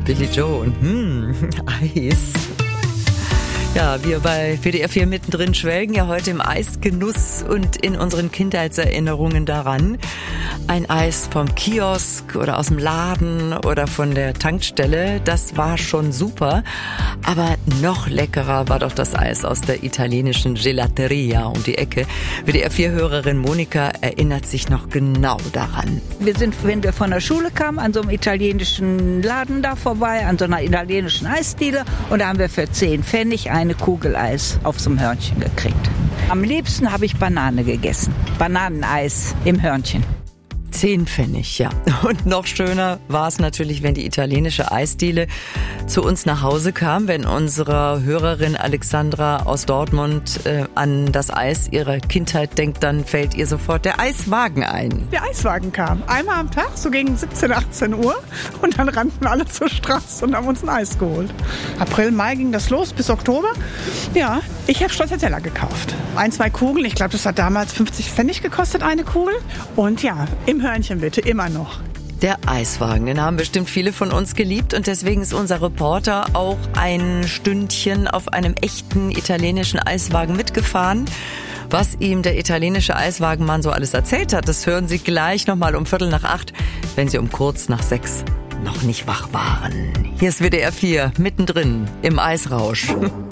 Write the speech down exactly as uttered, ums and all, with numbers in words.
Billy Joel, hm, Eis. Ja, wir bei W D R vier mittendrin schwelgen ja heute im Eisgenuss und in unseren Kindheitserinnerungen daran. Ein Eis vom Kiosk oder aus dem Laden oder von der Tankstelle, das war schon super. Aber noch leckerer war doch das Eis aus der italienischen Gelateria um die Ecke. W D R vier-Hörerin Monika erinnert sich noch genau daran. Wir sind, wenn wir von der Schule kamen, an so einem italienischen Laden da vorbei, an so einer italienischen Eisdiele. Und da haben wir für zehn Pfennig eine Kugel Eis auf so einem Hörnchen gekriegt. Am liebsten habe ich Banane gegessen. Bananeneis im Hörnchen. Zehn Pfennig, ja. Und noch schöner war es natürlich, wenn die italienische Eisdiele zu uns nach Hause kam, wenn unsere Hörerin Alexandra aus Dortmund äh, an das Eis ihrer Kindheit denkt, dann fällt ihr sofort der Eiswagen ein. Der Eiswagen kam. Einmal am Tag, so gegen siebzehn, achtzehn Uhr. Und dann rannten alle zur Straße und haben uns ein Eis geholt. April, Mai ging das los, bis Oktober. Ja, ich habe Stracciatella gekauft. Ein, zwei Kugeln. Ich glaube, das hat damals fünfzig Pfennig gekostet, eine Kugel. Und ja, im Hörnchen bitte, immer noch. Der Eiswagen, den haben bestimmt viele von uns geliebt und deswegen ist unser Reporter auch ein Stündchen auf einem echten italienischen Eiswagen mitgefahren. Was ihm der italienische Eiswagenmann so alles erzählt hat, das hören Sie gleich nochmal um Viertel nach acht, wenn Sie um kurz nach sechs noch nicht wach waren. Hier ist W D R vier, mittendrin im Eisrausch.